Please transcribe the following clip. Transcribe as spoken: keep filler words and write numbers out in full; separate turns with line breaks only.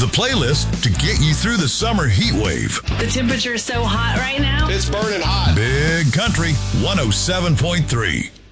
the playlist to get you through the summer heat wave.
The temperature is so hot right now.
It's burning hot.
Big Country one oh seven point three.